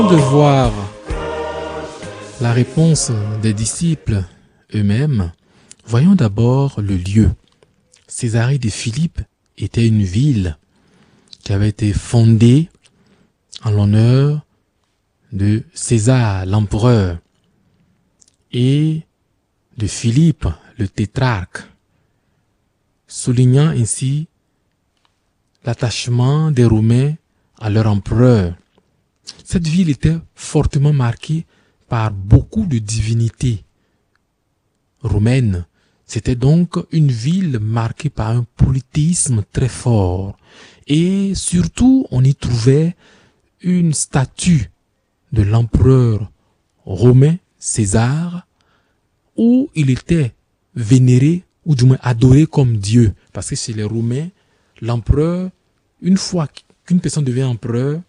De voir la réponse des disciples eux-mêmes, voyons d'abord le lieu. Césarée de Philippe était une ville qui avait été fondée en l'honneur de César, l'empereur, et de Philippe, le tétrarque, soulignant ainsi l'attachement des Romains à leur empereur. Cette ville était fortement marquée par beaucoup de divinités romaines. C'était donc une ville marquée par un polythéisme très fort. Et surtout, on y trouvait une statue de l'empereur romain César, où il était vénéré, ou du moins adoré comme Dieu. Parce que chez les Romains, l'empereur, une fois qu'une personne devient empereur,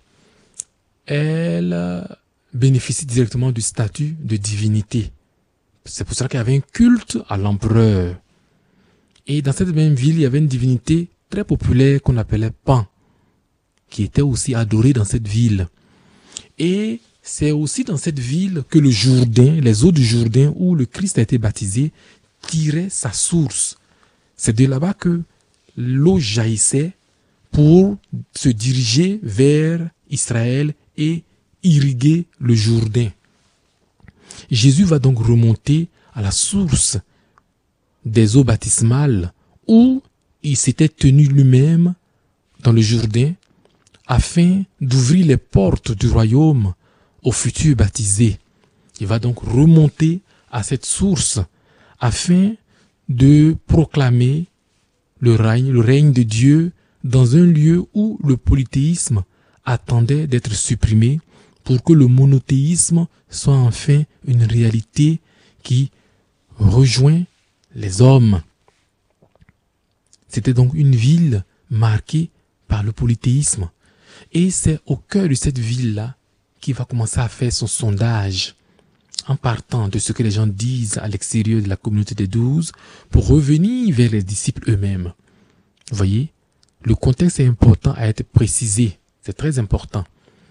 elle bénéficie directement du statut de divinité. C'est pour ça qu'il y avait un culte à l'empereur. Et dans cette même ville, il y avait une divinité très populaire qu'on appelait Pan, qui était aussi adorée dans cette ville. Et c'est aussi dans cette ville que le Jourdain, les eaux du Jourdain où le Christ a été baptisé, tirait sa source. C'est de là-bas que l'eau jaillissait pour se diriger vers Israël et irriguer le Jourdain. Jésus va donc remonter à la source des eaux baptismales où il s'était tenu lui-même dans le Jourdain afin d'ouvrir les portes du royaume aux futurs baptisés. Il va donc remonter à cette source afin de proclamer le règne de Dieu dans un lieu où le polythéisme attendait d'être supprimé pour que le monothéisme soit enfin une réalité qui rejoint les hommes. C'était donc une ville marquée par le polythéisme. Et c'est au cœur de cette ville-là qu'il va commencer à faire son sondage en partant de ce que les gens disent à l'extérieur de la communauté des 12 pour revenir vers les disciples eux-mêmes. Vous voyez, le contexte est important à être précisé. C'est très important.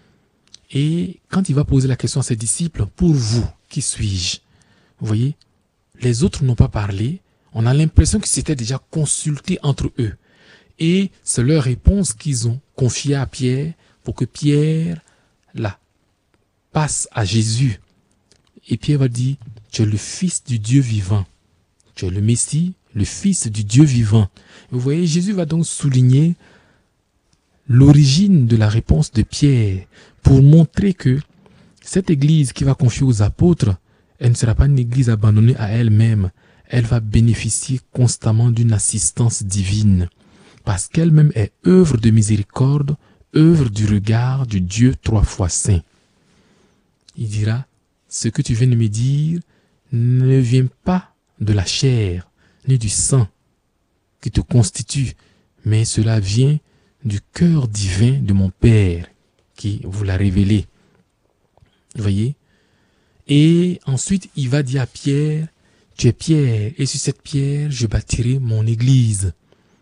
Et quand il va poser la question à ses disciples, pour vous, qui suis-je? Vous voyez, les autres n'ont pas parlé. On a l'impression qu'ils s'étaient déjà consultés entre eux. Et c'est leur réponse qu'ils ont confiée à Pierre pour que Pierre la passe à Jésus. Et Pierre va dire, tu es le Fils du Dieu vivant. Tu es le Messie, le Fils du Dieu vivant. Vous voyez, Jésus va donc souligner l'origine de la réponse de Pierre pour montrer que cette église qui va confier aux apôtres, elle ne sera pas une église abandonnée à elle-même. Elle va bénéficier constamment d'une assistance divine parce qu'elle-même est œuvre de miséricorde, œuvre du regard du Dieu 3 fois saint. Il dira, ce que tu viens de me dire ne vient pas de la chair ni du sang qui te constitue, mais cela vient du cœur divin de mon Père qui vous l'a révélé. Vous voyez? Et ensuite, il va dire à Pierre, tu es Pierre, et sur cette pierre, je bâtirai mon église.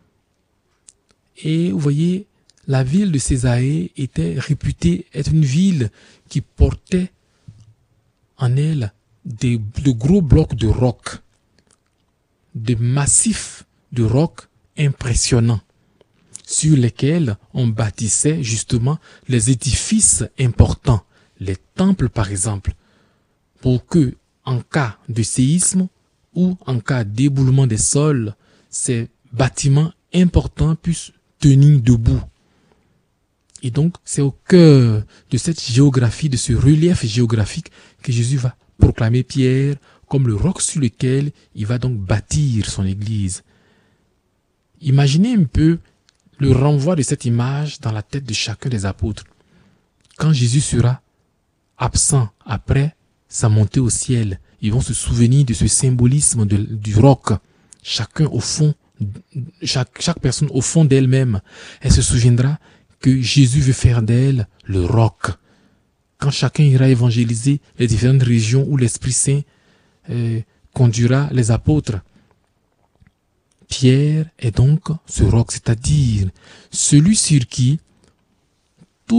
Et vous voyez, la ville de Césarée était réputée être une ville qui portait en elle de gros blocs de roc, de massifs de roc impressionnants, sur lesquels on bâtissait justement les édifices importants, les temples par exemple, pour que, en cas de séisme ou en cas d'éboulement des sols, ces bâtiments importants puissent tenir debout. Et donc, c'est au cœur de cette géographie, de ce relief géographique que Jésus va proclamer Pierre comme le roc sur lequel il va donc bâtir son église. Imaginez un peu le renvoi de cette image dans la tête de chacun des apôtres. Quand Jésus sera absent après sa montée au ciel, ils vont se souvenir de ce symbolisme du roc. Chacun au fond, chaque personne au fond d'elle-même, elle se souviendra que Jésus veut faire d'elle le roc. Quand chacun ira évangéliser les différentes régions où l'Esprit Saint conduira les apôtres, Pierre est donc ce roc, c'est-à-dire celui sur qui toute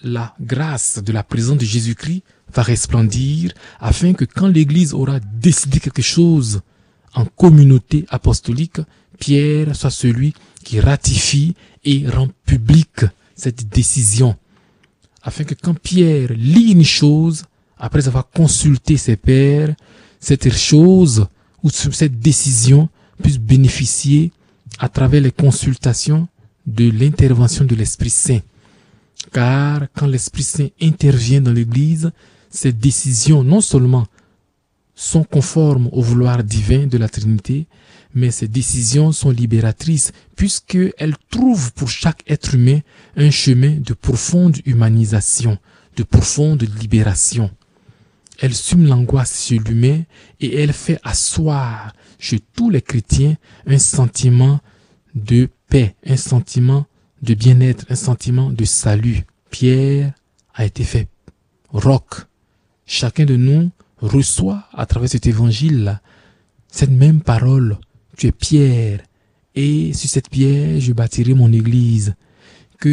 la grâce de la présence de Jésus-Christ va resplendir afin que quand l'Église aura décidé quelque chose en communauté apostolique, Pierre soit celui qui ratifie et rend publique cette décision. Afin que quand Pierre lit une chose, après avoir consulté ses pairs, cette chose ou cette décision puisse bénéficier à travers les consultations de l'intervention de l'Esprit Saint. Car quand l'Esprit Saint intervient dans l'Église, ces décisions non seulement sont conformes au vouloir divin de la Trinité, mais ces décisions sont libératrices puisqu'elles trouvent pour chaque être humain un chemin de profonde humanisation, de profonde libération. Elle sume l'angoisse chez l'humain et elle fait asseoir chez tous les chrétiens un sentiment de paix, un sentiment de bien-être, un sentiment de salut. Pierre a été fait roc. Chacun de nous reçoit à travers cet évangile cette même parole. Tu es pierre et sur cette pierre je bâtirai mon église